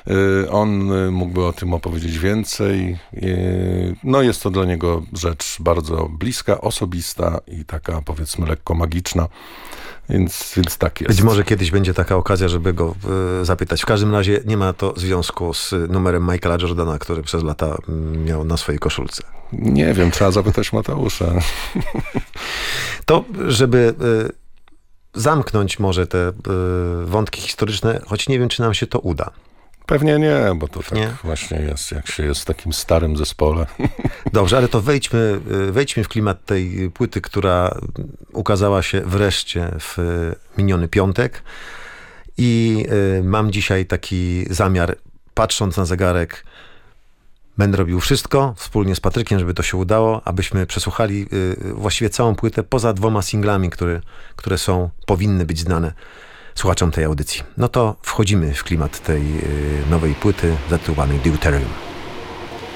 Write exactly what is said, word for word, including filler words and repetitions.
On mógłby o tym opowiedzieć więcej. No jest to dla niego rzecz bardzo bliska, osobista i taka, powiedzmy, lekko magiczna. Więc, więc tak jest. Być może kiedyś będzie taka okazja, żeby go y, zapytać. W każdym razie nie ma to związku z numerem Michaela Jordana, który przez lata miał na swojej koszulce. Nie wiem, trzeba zapytać Mateusza. To, żeby y, zamknąć może te y, wątki historyczne, choć nie wiem, czy nam się to uda. Pewnie nie, bo to tak nie? właśnie jest, jak się jest w takim starym zespole. Dobrze, ale to wejdźmy, wejdźmy w klimat tej płyty, która ukazała się wreszcie w miniony piątek. I mam dzisiaj taki zamiar, patrząc na zegarek, będę robił wszystko wspólnie z Patrykiem, żeby to się udało, abyśmy przesłuchali właściwie całą płytę poza dwoma singlami, które, które są, powinny być znane słuchaczom tej audycji. No to wchodzimy w klimat tej nowej płyty zatytułowanej Deuterium.